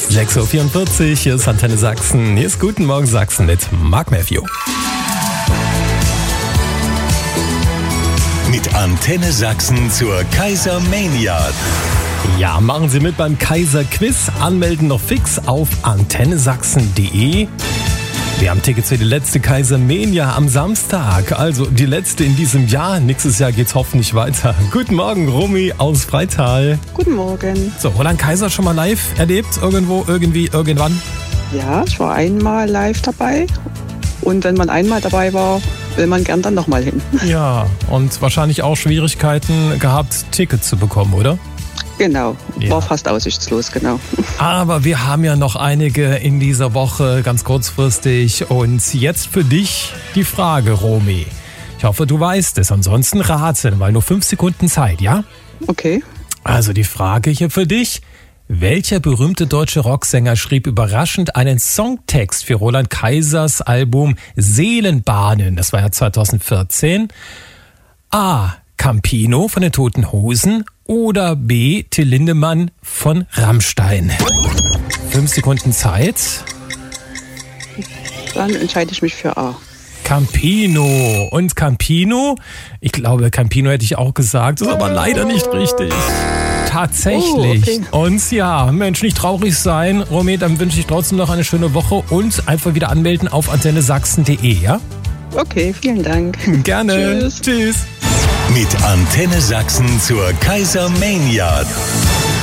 6.44 Uhr, hier ist Antenne Sachsen. Hier ist Guten Morgen Sachsen mit Mark Matthew. Mit Antenne Sachsen zur Kaisermania. Ja, machen Sie mit beim Kaiser-Quiz. Anmelden noch fix auf antennesachsen.de. Wir haben Tickets für die letzte Kaisermania am Samstag. Also die letzte in diesem Jahr. Nächstes Jahr geht's hoffentlich weiter. Guten Morgen, Romy aus Freital. Guten Morgen. So, Roland Kaiser schon mal live erlebt? Irgendwo, irgendwie, irgendwann? Ja, ich war einmal live dabei. Und wenn man einmal dabei war, will man gern dann nochmal hin. Ja, und wahrscheinlich auch Schwierigkeiten gehabt, Tickets zu bekommen, oder? Genau, Ja. war fast aussichtslos, genau. Aber wir haben ja noch einige in dieser Woche, ganz kurzfristig. Und jetzt für dich die Frage, Romy. Ich hoffe, du weißt es. Ansonsten raten, weil nur 5 Sekunden Zeit, ja? Okay. Also die Frage hier für dich. Welcher berühmte deutsche Rocksänger schrieb überraschend einen Songtext für Roland Kaisers Album Seelenbahnen? Das war ja 2014. A. Campino von den Toten Hosen oder B. Till Lindemann von Rammstein? 5 Sekunden Zeit. Dann entscheide ich mich für A. Campino. Und Campino, ich glaube, Campino hätte ich auch gesagt, ist aber leider nicht richtig. Tatsächlich. Oh, okay. Und ja, Mensch, nicht traurig sein. Romy, dann wünsche ich trotzdem noch eine schöne Woche und einfach wieder anmelden auf antennesachsen.de, ja? Okay, vielen Dank. Gerne. Tschüss. Tschüss. Mit Antenne Sachsen zur Kaisermania.